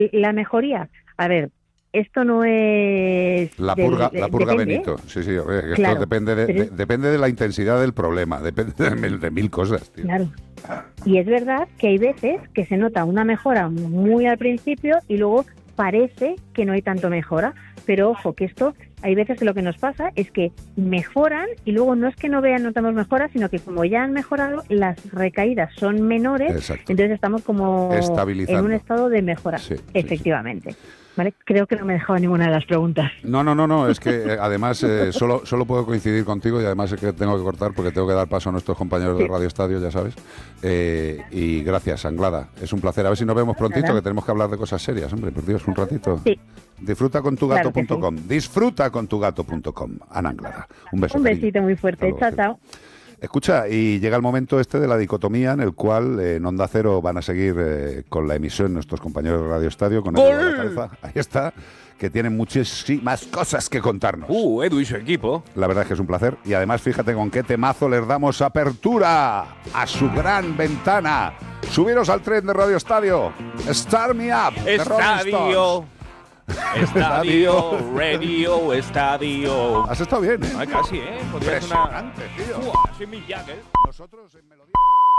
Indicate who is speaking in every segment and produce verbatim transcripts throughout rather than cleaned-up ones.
Speaker 1: La mejoría, a ver, esto no es...
Speaker 2: La
Speaker 1: del-
Speaker 2: purga,
Speaker 1: de-
Speaker 2: la purga
Speaker 1: depende,
Speaker 2: Benito. Sí, sí, oye, que esto
Speaker 1: Claro,
Speaker 2: depende de,
Speaker 1: pero
Speaker 2: de-
Speaker 1: es-
Speaker 2: depende de la intensidad del problema, depende de mil, de mil cosas, tío.
Speaker 1: Claro. Y es verdad que hay veces que se nota una mejora muy al principio y luego parece que no hay tanto mejora. Pero ojo, que esto, hay veces que lo que nos pasa es que mejoran y luego no es que no vean, notamos mejoras, sino que como ya han mejorado, las recaídas son menores,
Speaker 2: Exacto.
Speaker 1: entonces estamos como
Speaker 2: Estabilizando.
Speaker 1: en un estado de mejora,
Speaker 2: Sí, sí,
Speaker 1: efectivamente. ¿Vale? Creo que no me he dejado ninguna de las preguntas.
Speaker 2: No, no, no, no, es que eh, además eh, solo, solo puedo coincidir contigo y además es que tengo que cortar porque tengo que dar paso a nuestros compañeros de
Speaker 1: Sí.
Speaker 2: Radio Estadio, ya sabes. Eh, y gracias, Anglada. Es un placer. A ver si nos vemos prontito,
Speaker 1: Nada.
Speaker 2: que tenemos que hablar de cosas serias, hombre, por Dios, un ratito.
Speaker 1: Sí.
Speaker 2: Disfruta con tu gato punto com.
Speaker 1: Claro
Speaker 2: Disfruta con tu gato punto com. Ana Anglada. Un beso.
Speaker 1: Un
Speaker 2: cariño.
Speaker 1: besito muy
Speaker 2: Hasta
Speaker 1: fuerte.
Speaker 2: luego,
Speaker 1: Chao,
Speaker 2: sí.
Speaker 1: chao.
Speaker 2: Escucha, y llega el momento este de la dicotomía en el cual eh, en Onda Cero van a seguir eh, con la emisión nuestros compañeros de Radio Estadio, con Edu a la cabeza, ahí está, que tienen muchísimas cosas que contarnos.
Speaker 3: Uh, Edu y su equipo.
Speaker 2: La verdad es que es un placer. Y además, fíjate con qué temazo les damos apertura a su gran ventana. Subiros al tren de Radio Estadio. Start Me Up. de Rolling
Speaker 3: Estadio.
Speaker 2: Stones.
Speaker 3: Estadio, radio, estadio.
Speaker 2: Has estado bien, ¿eh?
Speaker 3: Ay, casi, ¿eh? Podría ser una...
Speaker 2: Impresionante, tío.
Speaker 3: Uah, soy Mick Jagger.
Speaker 2: Nosotros en melodía...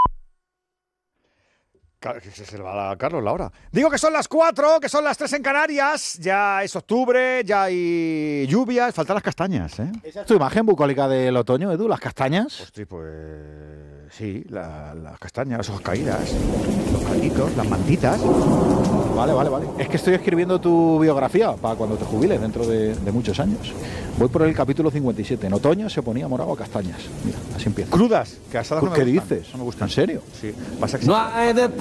Speaker 4: Ca- que Se se le va a Carlos la hora. Digo que son las cuatro, que son las tres en Canarias. Ya es octubre, ya hay lluvias. Faltan las castañas, ¿eh?
Speaker 5: ¿Esa es tu imagen bucólica del otoño, Edu? ¿Las castañas?
Speaker 4: Hostia, pues sí, la- las castañas, las hojas caídas, los calditos, las mantitas.
Speaker 5: Vale, vale, vale. Es que estoy escribiendo tu biografía para cuando te jubiles dentro de, de muchos años. Voy por el capítulo cincuenta y siete. En otoño se ponía morado a castañas. Mira, así empieza.
Speaker 4: Crudas, que asadas no me
Speaker 5: ¿Qué
Speaker 4: gustan.
Speaker 5: dices?
Speaker 4: No me gustan.
Speaker 5: ¿En serio?
Speaker 4: Sí. Pasa que
Speaker 6: No hay